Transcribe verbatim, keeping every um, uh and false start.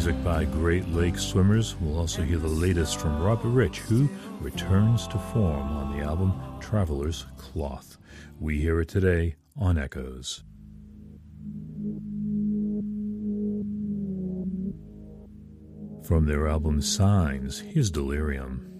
music by Great Lakes Swimmers. We'll also hear the latest from Robert Rich, who returns to form on the album Traveler's Cloth. We hear it today on Echoes. From their album Signs, here's Delirium.